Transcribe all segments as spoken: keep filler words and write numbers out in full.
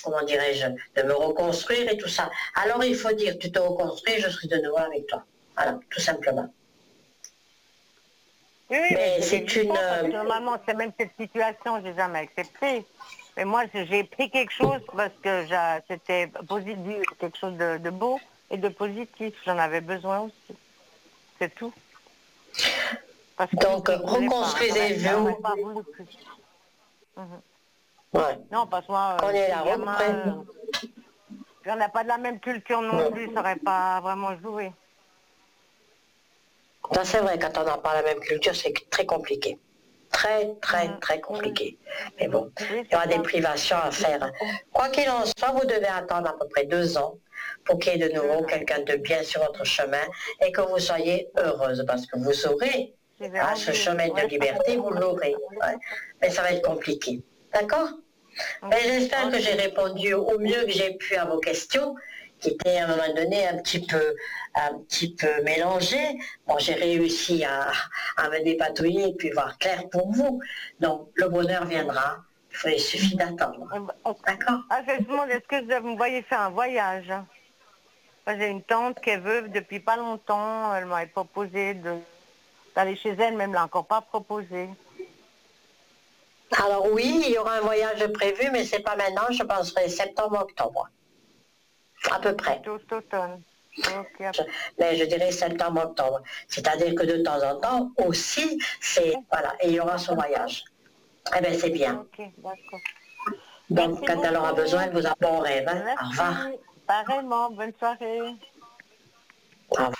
comment dirais-je, de me reconstruire et tout ça. Alors il faut dire, tu te reconstruis, je serai de nouveau avec toi. Voilà, tout simplement. Oui, oui, mais, mais c'est une... Parce que normalement, c'est même cette situation, je n'ai jamais accepté. Mais moi, j'ai pris quelque chose parce que c'était positif, quelque chose de, de beau et de positif. J'en avais besoin aussi. C'est tout. Parce que Donc, reconstruisez-vous. Pas voulu plus. Mm-hmm. Ouais. Non, parce que moi, on est ces là, gamins, euh, on n'a pas de la même culture non plus, ça n'aurait pas vraiment joué. Ça, c'est vrai, quand on n'a pas la même culture, c'est très compliqué. Très, très, mmh. très compliqué. Mais bon, oui, il y aura des privations à faire. Quoi qu'il en soit, vous devez attendre à peu près deux ans pour qu'il y ait de nouveau quelqu'un de bien sur votre chemin et que vous soyez heureuse, parce que vous aurez hein, ce chemin de liberté, vous l'aurez. Ouais. Mais ça va être compliqué. D'accord? Mais j'espère que j'ai répondu au mieux que j'ai pu à vos questions, qui étaient à un moment donné un petit peu, un petit peu mélangées. Bon, j'ai réussi à, à me dépatouiller et puis voir clair pour vous. Donc, le bonheur viendra. Il suffit d'attendre. D'accord? Ah, je demande, est-ce que vous me voyez faire un voyage? J'ai une tante qui est veuve depuis pas longtemps. Elle m'avait proposé d'aller chez elle, mais elle ne l'a encore pas proposé. Alors oui, il y aura un voyage prévu, mais c'est pas maintenant, je penserai septembre-octobre. À peu près. Tout automne. Okay. Mais je dirais septembre-octobre. C'est-à-dire que de temps en temps aussi, c'est voilà, et il y aura son voyage. Eh bien, c'est bien. Ok, d'accord. Donc, Merci quand beaucoup. elle aura besoin, elle vous a bon rêve. Hein? Merci. Au revoir. Pareillement, bonne soirée. Au revoir.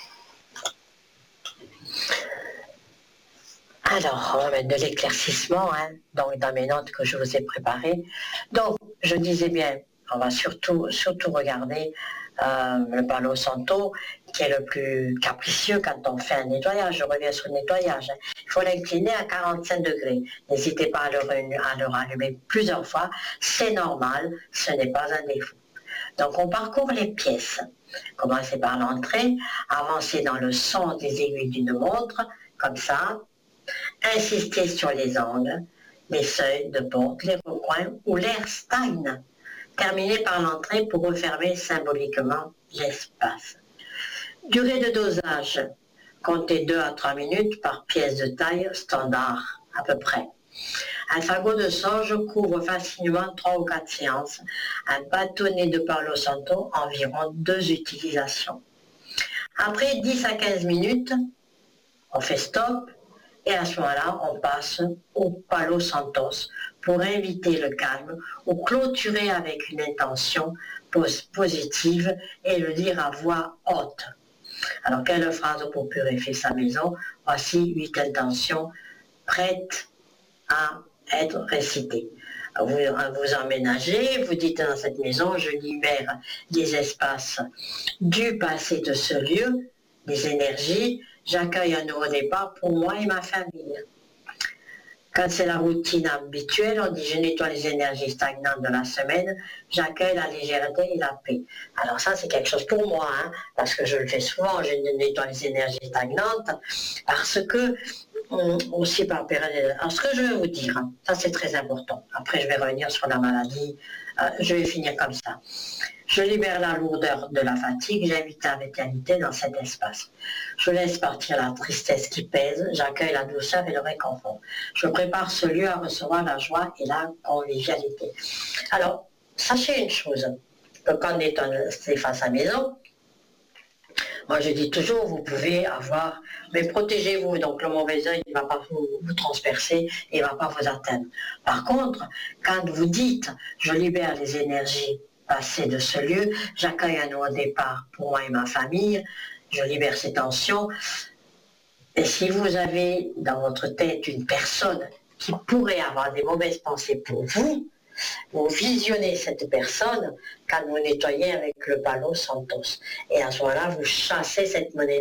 Alors, on va mettre de l'éclaircissement hein, donc dans mes notes que je vous ai préparées. Donc, je disais bien, on va surtout, surtout regarder euh, le Palo Santo, qui est le plus capricieux quand on fait un nettoyage. Je reviens sur le nettoyage. Hein. Il faut l'incliner à quarante-cinq degrés. N'hésitez pas à le, à le rallumer plusieurs fois. C'est normal, ce n'est pas un défaut. Donc, on parcourt les pièces. Commencez par l'entrée, avancez dans le son des aiguilles d'une montre, comme ça. Insistez sur les angles, les seuils de porte, les recoins où l'air stagne. Terminez par l'entrée pour refermer symboliquement l'espace. Durée de dosage, comptez deux à trois minutes par pièce de taille standard, à peu près. Un fagot de sauge couvre facilement trois ou quatre séances. Un bâtonnet de Palo Santo, environ deux utilisations. Après dix à quinze minutes, on fait stop. Et à ce moment-là, on passe au Palo Santos pour inviter le calme ou clôturer avec une intention positive et le dire à voix haute. Alors, quelle phrase pour purifier sa maison? Voici huit intentions prêtes à être récitées. Vous vous emménagez, vous dites dans cette maison, je libère des espaces du passé de ce lieu, des énergies, j'accueille un nouveau départ pour moi et ma famille. Quand c'est la routine habituelle, on dit je nettoie les énergies stagnantes de la semaine, j'accueille la légèreté et la paix. Alors ça c'est quelque chose pour moi, hein, parce que je le fais souvent, je nettoie les énergies stagnantes, parce que aussi par période. Alors ce que je vais vous dire, hein, ça c'est très important. Après je vais revenir sur la maladie, euh, je vais finir comme ça. Je libère la lourdeur de la fatigue, j'invite la vitalité dans cet espace. Je laisse partir la tristesse qui pèse, j'accueille la douceur et le réconfort. Je prépare ce lieu à recevoir la joie et la convivialité. Alors, sachez une chose, que quand on est face à la maison, moi je dis toujours, vous pouvez avoir, mais protégez-vous, donc le mauvais œil ne va pas vous, vous transpercer et ne va pas vous atteindre. Par contre, quand vous dites, je libère les énergies passées de ce lieu, j'accueille un nouveau départ pour moi et ma famille, je libère ces tensions, et si vous avez dans votre tête une personne qui pourrait avoir des mauvaises pensées pour vous, vous visionnez cette personne quand vous nettoyez avec le Palo Santos. Et à ce moment-là, vous chassez cette monnaie